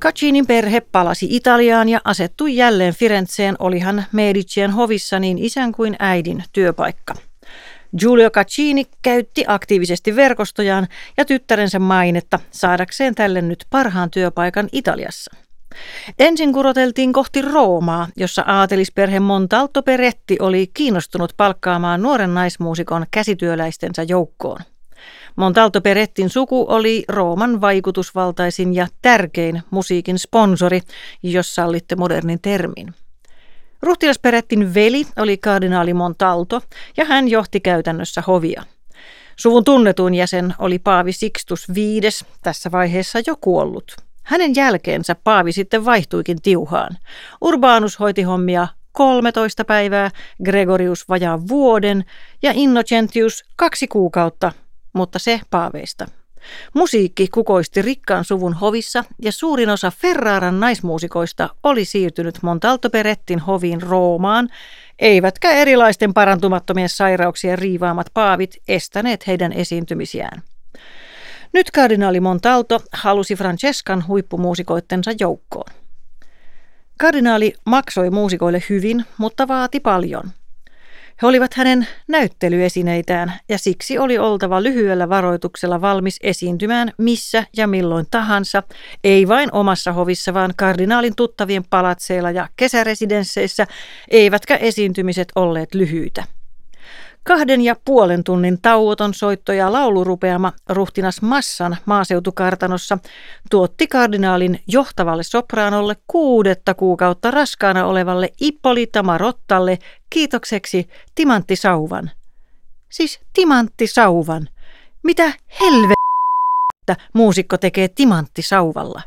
Caccinin perhe palasi Italiaan ja asettui jälleen Firenzeen, olihan Medicien hovissa niin isän kuin äidin työpaikka. Giulio Caccini käytti aktiivisesti verkostojaan ja tyttärensä mainetta saadakseen tälle nyt parhaan työpaikan Italiassa. Ensin kuroteltiin kohti Roomaa, jossa aatelisperhe Montalto Peretti oli kiinnostunut palkkaamaan nuoren naismuusikon käsityöläistensä joukkoon. Montalto Perettin suku oli Rooman vaikutusvaltaisin ja tärkein musiikin sponsori, jos sallitte modernin termin. Ruhtinas Perettin veli oli kardinaali Montalto ja hän johti käytännössä hovia. Suvun tunnetuin jäsen oli paavi Sixtus V, tässä vaiheessa jo kuollut. Hänen jälkeensä paavi sitten vaihtuikin tiuhaan. Urbanus hoiti hommia 13 päivää, Gregorius vajaa vuoden ja Innocentius 2 kuukautta, mutta se paaveista. Musiikki kukoisti rikkaan suvun hovissa ja suurin osa Ferraran naismuusikoista oli siirtynyt Montalto Perettin hoviin Roomaan, eivätkä erilaisten parantumattomien sairauksien riivaamat paavit estäneet heidän esiintymisiään. Nyt kardinaali Montalto halusi Francescan huippumuusikoittensa joukkoon. Kardinaali maksoi muusikoille hyvin, mutta vaati paljon. He olivat hänen näyttelyesineitään ja siksi oli oltava lyhyellä varoituksella valmis esiintymään missä ja milloin tahansa, ei vain omassa hovissa, vaan kardinaalin tuttavien palatseilla ja kesäresidensseissä, eivätkä esiintymiset olleet lyhyitä. 2,5 tunnin tauoton soitto ja laulurupeama ruhtinas Massan maaseutukartanossa tuotti kardinaalin johtavalle sopraanolle 6 kuukautta raskaana olevalle Ippolita Marottalle kiitokseksi timanttisauvan. Siis timanttisauvan. Mitä helvettä muusikko tekee timanttisauvalla?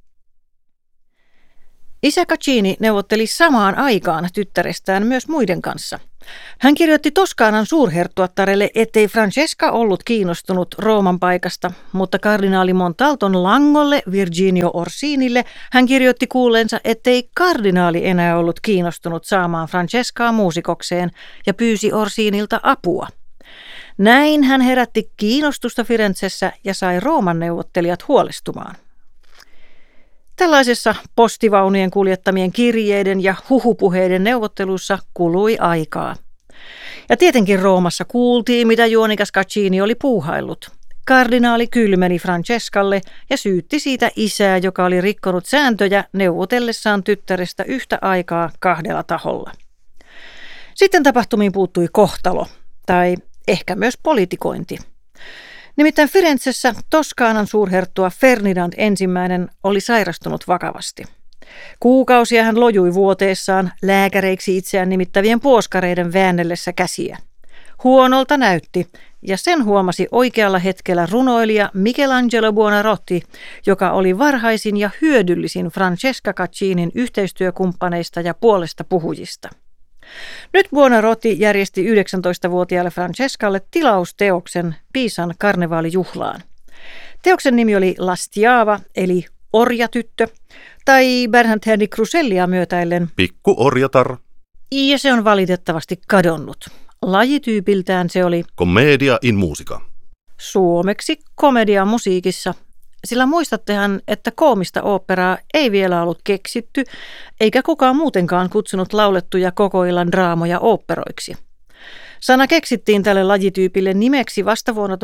Isä Caccini neuvotteli samaan aikaan tyttärestään myös muiden kanssa. Hän kirjoitti Toskaanan suurherttuattarelle, ettei Francesca ollut kiinnostunut Rooman paikasta, mutta kardinaali Montalton langolle Virginio Orsinille hän kirjoitti kuulleensa, ettei kardinaali enää ollut kiinnostunut saamaan Francescaa muusikokseen ja pyysi Orsinilta apua. Näin hän herätti kiinnostusta Firenzessä ja sai Rooman neuvottelijat huolestumaan. Tällaisessa postivaunujen kuljettamien kirjeiden ja huhupuheiden neuvottelussa kului aikaa. Ja tietenkin Roomassa kuultiin, mitä juonikas Caccini oli puuhaillut. Kardinaali kylmeni Francescalle ja syytti siitä isää, joka oli rikkonut sääntöjä neuvotellessaan tyttärestä yhtä aikaa 2 taholla. Sitten tapahtumiin puuttui kohtalo, tai ehkä myös politikointi. Nimittäin Firenzessä Toskaanan suurherttua Ferdinand I oli sairastunut vakavasti. Kuukausia hän lojui vuoteessaan lääkäreiksi itseään nimittävien puoskareiden väännellessä käsiä. Huonolta näytti, ja sen huomasi oikealla hetkellä runoilija Michelangelo Buonarroti, joka oli varhaisin ja hyödyllisin Francesca Caccinin yhteistyökumppaneista ja puolesta puhujista. Nyt Buonarroti järjesti 19-vuotiaalle Francescalle tilausteoksen Pisan karnevaalijuhlaan. Teoksen nimi oli La Stiava, eli orjatyttö, tai Bernhard Henrik Crusellia myötäillen Pikku orjatar. Ja se on valitettavasti kadonnut. Lajityypiltään se oli Commedia in musica. Suomeksi komedia musiikissa, sillä muistattehan, että koomista oopperaa ei vielä ollut keksitty, eikä kukaan muutenkaan kutsunut laulettuja koko illan draamoja oopperoiksi. Sana keksittiin tälle lajityypille nimeksi vasta vuonna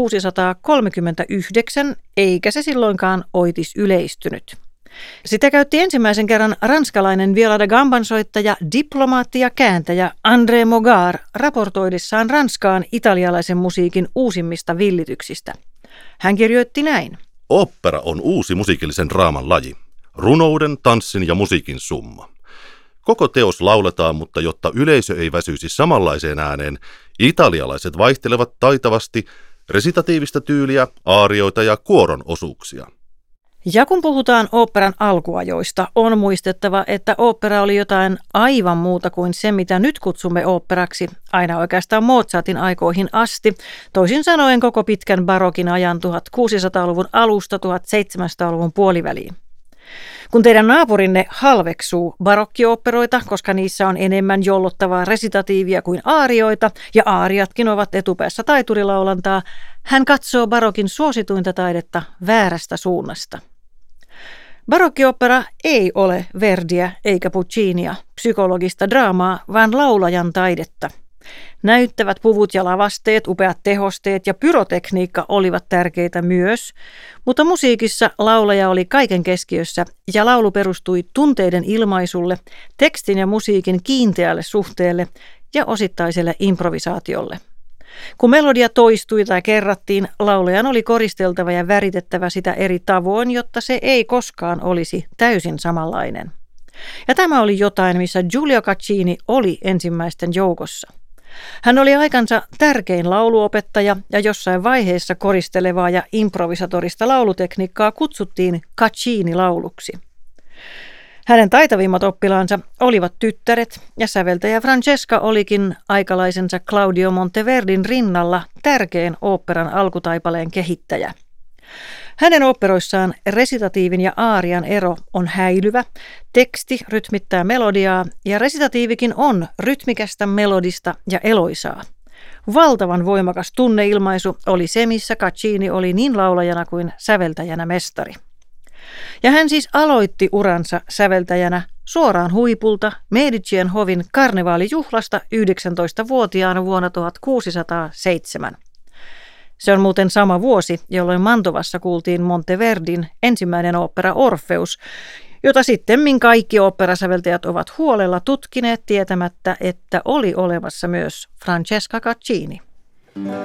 1639, eikä se silloinkaan oitis yleistynyt. Sitä käytti ensimmäisen kerran ranskalainen viola da gamban soittaja, diplomaatti ja kääntäjä André Mogar raportoidessaan Ranskaan italialaisen musiikin uusimmista villityksistä. Hän kirjoitti näin. Opera on uusi musiikillisen draaman laji. Runouden, tanssin ja musiikin summa. Koko teos lauletaan, mutta jotta yleisö ei väsyisi samanlaiseen ääneen, italialaiset vaihtelevat taitavasti resitatiivista tyyliä, aarioita ja kuoron osuuksia. Ja kun puhutaan oopperan alkuajoista, on muistettava, että ooppera oli jotain aivan muuta kuin se, mitä nyt kutsumme oopperaksi, aina oikeastaan Mozartin aikoihin asti, toisin sanoen koko pitkän barokin ajan 1600-luvun alusta 1700-luvun puoliväliin. Kun teidän naapurinne halveksuu barokkiooperoita, koska niissä on enemmän jollottavaa resitatiivia kuin aarioita, ja aariatkin ovat etupäässä taiturilaulantaa, hän katsoo barokin suosituinta taidetta väärästä suunnasta. Barokkioopera ei ole Verdiä eikä Puccinia, psykologista draamaa, vaan laulajan taidetta. Näyttävät puvut ja lavasteet, upeat tehosteet ja pyrotekniikka olivat tärkeitä myös, mutta musiikissa laulaja oli kaiken keskiössä ja laulu perustui tunteiden ilmaisulle, tekstin ja musiikin kiinteälle suhteelle ja osittaiselle improvisaatiolle. Kun melodia toistui tai kerrattiin, laulajan oli koristeltava ja väritettävä sitä eri tavoin, jotta se ei koskaan olisi täysin samanlainen. Ja tämä oli jotain, missä Giulio Caccini oli ensimmäisten joukossa. Hän oli aikansa tärkein lauluopettaja ja jossain vaiheessa koristelevaa ja improvisatorista laulutekniikkaa kutsuttiin Caccini-lauluksi. Hänen taitavimmat oppilaansa olivat tyttäret ja säveltäjä Francesca olikin aikalaisensa Claudio Monteverdin rinnalla tärkein oopperan alkutaipaleen kehittäjä. Hänen oopperoissaan resitatiivin ja aarian ero on häilyvä, teksti rytmittää melodiaa ja resitatiivikin on rytmikästä, melodista ja eloisaa. Valtavan voimakas tunneilmaisu oli se, missä Caccini oli niin laulajana kuin säveltäjänä mestari. Ja hän siis aloitti uransa säveltäjänä suoraan huipulta Medicien hovin karnevaalijuhlasta 19-vuotiaana vuonna 1607. Se on muuten sama vuosi, jolloin Mantovassa kuultiin Monteverdin ensimmäinen ooppera Orfeus, jota sittemmin kaikki oopperasäveltäjät ovat huolella tutkineet tietämättä, että oli olemassa myös Francesca Caccini.